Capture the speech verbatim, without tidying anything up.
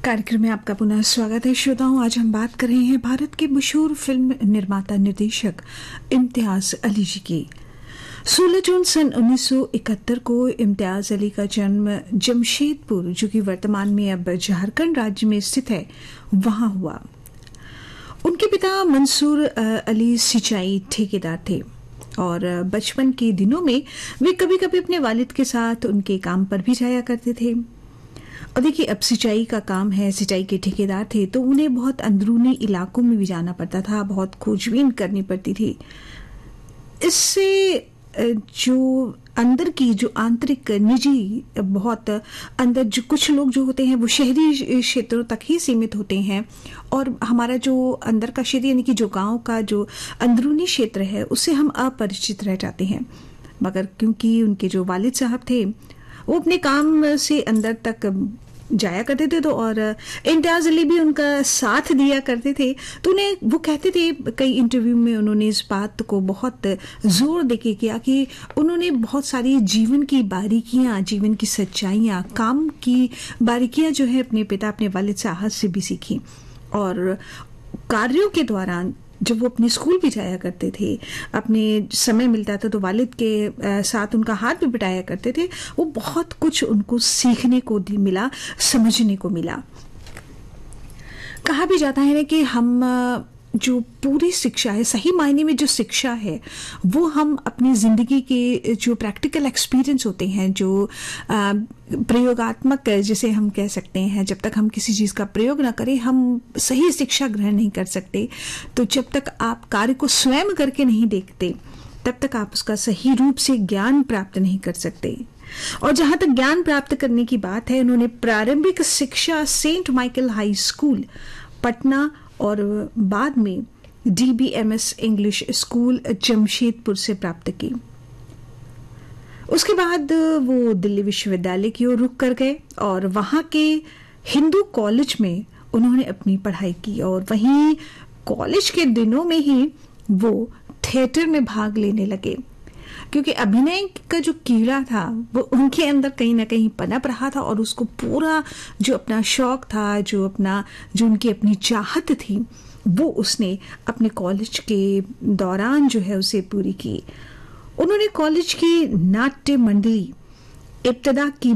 कार्यक्रम में आपका पुनः स्वागत है श्रोताओं। आज हम बात कर रहे हैं भारत के मशहूर फिल्म निर्माता निर्देशक इम्तियाज अली जी की। सोलह जून सन उन्नीस सौ इकहत्तर को इम्तियाज अली का जन्म जमशेदपुर, जो कि वर्तमान में अब झारखंड राज्य में स्थित है, वहां हुआ। उनके पिता मंसूर अली सिंचाई ठेकेदार थे और बचपन के दिनों में वे कभी कभी अपने वालिद के साथ उनके काम पर भी जाया करते थे। और देखिए, अब सिंचाई का काम है, सिंचाई के ठेकेदार थे, तो उन्हें बहुत अंदरूनी इलाकों में भी जाना पड़ता था, बहुत खोजबीन करनी पड़ती थी। इससे जो अंदर की जो आंतरिक निजी बहुत अंदर जो कुछ लोग जो होते हैं वो शहरी क्षेत्रों तक ही सीमित होते हैं, और हमारा जो अंदर का क्षेत्र यानी कि जो गांव का जो अंदरूनी क्षेत्र है उससे हम अपरिचित रह जाते हैं। मगर क्योंकि उनके जो वालिद साहब थे वो अपने काम से अंदर तक जाया करते थे, तो और इम्तियाज अली भी उनका साथ दिया करते थे, तो उन्हें वो कहते थे, कई इंटरव्यू में उन्होंने इस बात को बहुत जोर देके किया कि उन्होंने बहुत सारी जीवन की बारीकियां, जीवन की सच्चाइयां, काम की बारीकियां जो है अपने पिता, अपने वालिद साहब से भी सीखी। और कार्यों के दौरान जब वो अपने स्कूल भी जाया करते थे, अपने समय मिलता था तो वालिद के साथ उनका हाथ भी बटाया करते थे, वो बहुत कुछ उनको सीखने को मिला, समझने को मिला। कहा भी जाता है ना कि हम जो पूरी शिक्षा है, सही मायने में जो शिक्षा है, वो हम अपनी जिंदगी के जो प्रैक्टिकल एक्सपीरियंस होते हैं, जो प्रयोगात्मक जिसे हम कह सकते हैं, जब तक हम किसी चीज़ का प्रयोग ना करें हम सही शिक्षा ग्रहण नहीं कर सकते। तो जब तक आप कार्य को स्वयं करके नहीं देखते तब तक आप उसका सही रूप से ज्ञान प्राप्त नहीं कर सकते। और जहां तक ज्ञान प्राप्त करने की बात है, उन्होंने प्रारंभिक शिक्षा Saint Michael high school Patna और बाद में D B M S English school Jamshedpur से प्राप्त की। उसके बाद वो दिल्ली विश्वविद्यालय की ओर रुख कर गए और वहां के हिंदू कॉलेज में उन्होंने अपनी पढ़ाई की, और वहीं कॉलेज के दिनों में ही वो थिएटर में भाग लेने लगे, क्योंकि अभिनय का जो कीड़ा था वो उनके अंदर कहीं ना कहीं पनप रहा था, और उसको पूरा जो अपना शौक था, जो अपना जो उनकी अपनी चाहत थी, वो उसने अपने कॉलेज के दौरान जो है उसे पूरी की। उन्होंने कॉलेज की नाट्य मंडली इब्तदा की